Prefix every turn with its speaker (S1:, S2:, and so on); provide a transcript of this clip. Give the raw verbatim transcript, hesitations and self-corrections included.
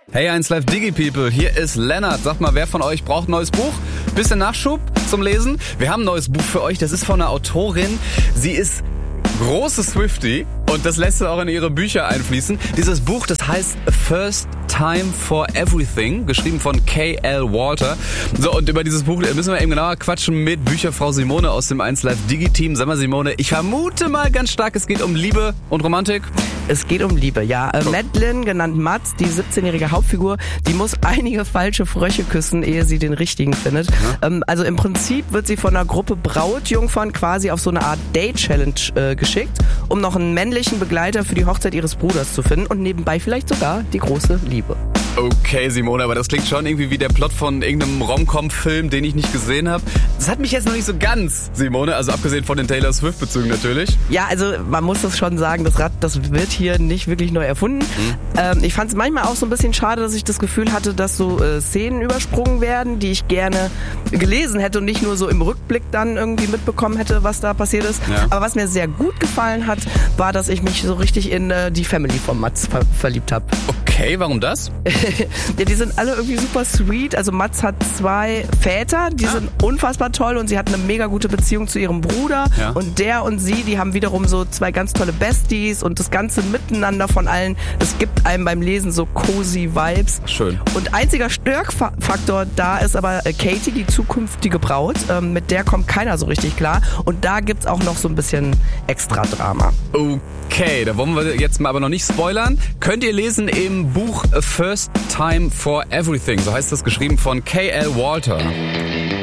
S1: Hey eins Live Digi People, hier ist Lennart. Sagt mal, wer von euch braucht ein neues Buch? Bisschen Nachschub zum Lesen? Wir haben ein neues Buch für euch, das ist von einer Autorin. Sie ist große Swiftie und das lässt sie auch in ihre Bücher einfließen. Dieses Buch, das heißt First Time for Everything, geschrieben von K L Walter. So, und über dieses Buch müssen wir eben genauer quatschen mit Bücherfrau Simone aus dem eins Live Digi Team. Sag mal Simone, ich vermute mal ganz stark, es geht um Liebe und Romantik.
S2: Es geht um Liebe, ja. Äh,
S1: Oh.
S2: Madeline, genannt Mats, die siebzehnjährige Hauptfigur, die muss einige falsche Frösche küssen, ehe sie den richtigen findet. Ähm, also im Prinzip wird sie von einer Gruppe Brautjungfern quasi auf so eine Art Date-Challenge äh, geschickt, um noch einen männlichen Begleiter für die Hochzeit ihres Bruders zu finden und nebenbei vielleicht sogar die große Liebe.
S1: Okay, Simone, aber das klingt schon irgendwie wie der Plot von irgendeinem Rom-Com-Film, den ich nicht gesehen habe. Das hat mich jetzt noch nicht so ganz, Simone, also abgesehen von den Taylor Swift-Bezügen natürlich.
S2: Ja, also man muss das schon sagen, das Rad, das wird hier nicht wirklich neu erfunden. Mhm. Ähm, ich fand es manchmal auch so ein bisschen schade, dass ich das Gefühl hatte, dass so äh, Szenen übersprungen werden, die ich gerne gelesen hätte und nicht nur so im Rückblick dann irgendwie mitbekommen hätte, was da passiert ist.
S1: Ja.
S2: Aber was mir sehr gut gefallen hat, war, dass ich mich so richtig in äh, die Family von Mats ver- verliebt habe.
S1: Okay, warum das?
S2: Ja, die sind alle irgendwie super sweet. Also Mats hat zwei Väter, die
S1: Ah.
S2: sind unfassbar toll und sie hat eine mega gute Beziehung zu ihrem Bruder.
S1: Ja.
S2: Und der und sie, die haben wiederum so zwei ganz tolle Besties und das ganze Miteinander von allen, das gibt einem beim Lesen so cozy Vibes.
S1: Schön.
S2: Und einziger Störfaktor da ist aber äh, Katie, die zukünftige Braut. Ähm, mit der kommt keiner so richtig klar. Und da gibt's auch noch so ein bisschen extra Drama.
S1: Okay, da wollen wir jetzt mal aber noch nicht spoilern. Könnt ihr lesen im Buch A First Time for Everything, so heißt das, geschrieben von K L Walter.